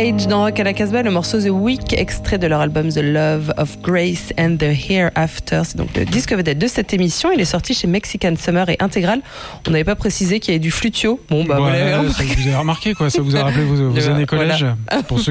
Stage dans Rock à la Casbah, le morceau The Week, extrait de leur album The Love of Grace and the Hereafter. C'est donc le disque vedette de cette émission. Il est sorti chez Mexican Summer et Intégral. On n'avait pas précisé qu'il y avait du flutio. Bon, ça vous avez remarqué, quoi. Ça vous a rappelé vos années collège. Voilà. Pour ceux